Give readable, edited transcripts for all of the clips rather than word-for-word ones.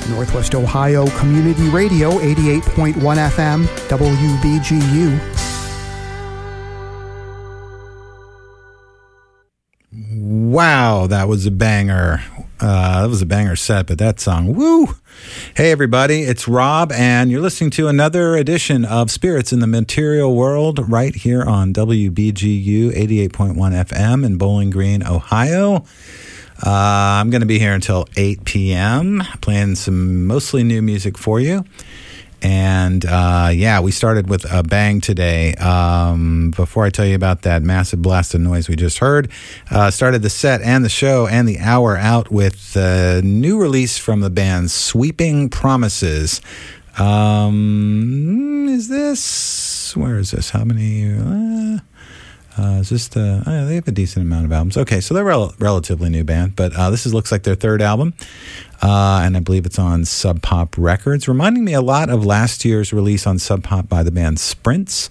Northwest Ohio Community Radio, 88.1 FM, WBGU. Wow, that was a banger. That was a banger set, but that song, woo! Hey, everybody, it's Rob, and you're listening to another edition of Spirits in the Material World right here on WBGU 88.1 FM in Bowling Green, Ohio. I'm going to be here until 8 p.m. playing some mostly new music for you. And, we started with a bang today. Before I tell you about that massive blast of noise we just heard, started the set and the show and the hour out with a new release from the band Sweeping Promises. Where is this? How many? Is this they have a decent amount of albums. Okay, so they're a relatively new band, but this looks like their third album, and I believe it's on Sub Pop Records, reminding me a lot of last year's release on Sub Pop by the band Sprints.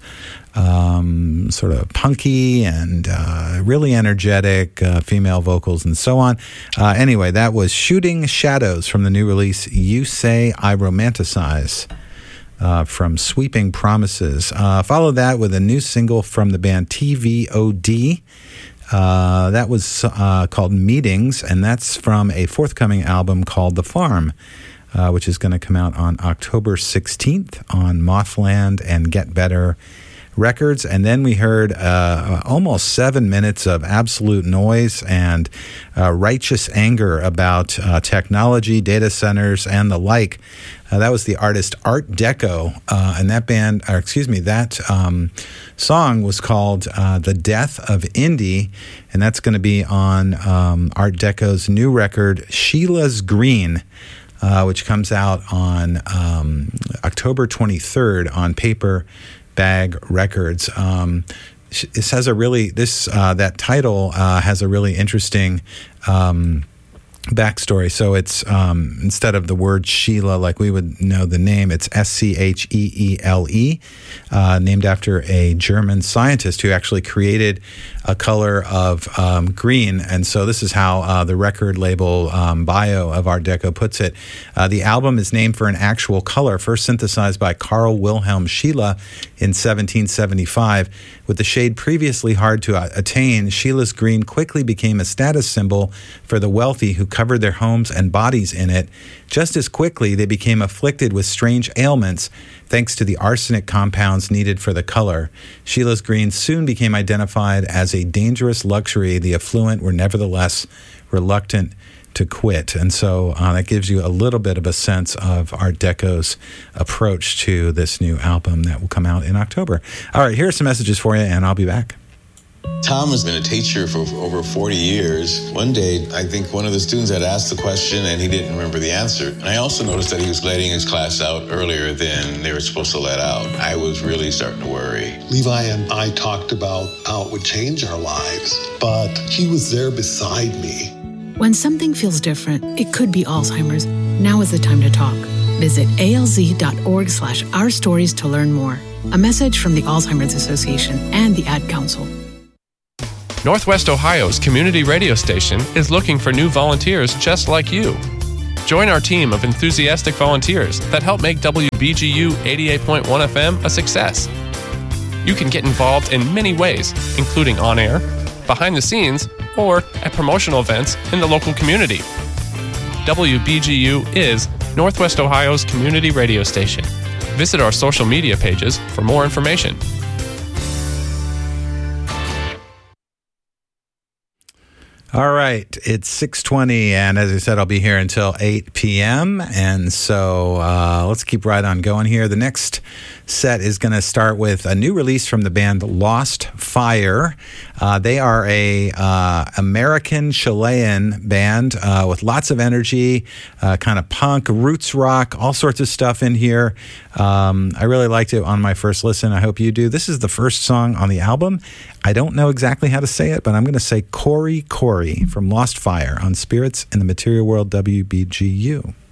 Sort of punky and really energetic female vocals and so on. Anyway, that was Shooting Shadows from the new release You Say I Romanticize. From Sweeping Promises. Follow that with a new single from the band TVOD. That was called Meetings, and that's from a forthcoming album called The Farm, which is going to come out on October 16th on Mothland and Get Better Records. And then we heard almost 7 minutes of absolute noise and righteous anger about technology, data centers, and the like. That was the artist Art Deco, and that song was called The Death of Indie, and that's going to be on Art Deco's new record, Sheila's Green, which comes out on October 23rd on Paper Bag Records. That title has a really interesting backstory. So it's instead of the word Sheila, like we would know the name, it's Scheele, named after a German scientist who actually created a color of green. And so this is how the record label bio of Art Deco puts it. The album is named for an actual color, first synthesized by Carl Wilhelm Scheele in 1775. With the shade previously hard to attain, Sheila's green quickly became a status symbol for the wealthy who covered their homes and bodies in it. Just as quickly, they became afflicted with strange ailments thanks to the arsenic compounds needed for the color. Sheila's green soon became identified as a dangerous luxury the affluent were nevertheless reluctant to quit. And so that gives you a little bit of a sense of Art Deco's approach to this new album that will come out in October. All right, here are some messages for you, and I'll be back. Tom has been a teacher for over 40 years. One day, I think one of the students had asked the question and he didn't remember the answer. And I also noticed that he was letting his class out earlier than they were supposed to let out. I was really starting to worry. Levi and I talked about how it would change our lives, but he was there beside me. When something feels different, it could be Alzheimer's. Now is the time to talk. Visit alz.org/ourstories to learn more. A message from the Alzheimer's Association and the Ad Council. Northwest Ohio's community radio station is looking for new volunteers just like you. Join our team of enthusiastic volunteers that help make WBGU 88.1 FM a success. You can get involved in many ways, including on air, behind the scenes, or at promotional events in the local community. WBGU is Northwest Ohio's community radio station. Visit our social media pages for more information. All right, it's 6:20, and as I said, I'll be here until 8 p.m., and so let's keep right on going here. The next set is going to start with a new release from the band Lost Fire. They are a American Chilean band with lots of energy, kind of punk, roots rock, all sorts of stuff in here. I really liked it on my first listen. I hope you do. This is the first song on the album. I don't know exactly how to say it, but I'm going to say Corey from Lost Fire on Spirits in the Material World WBGU.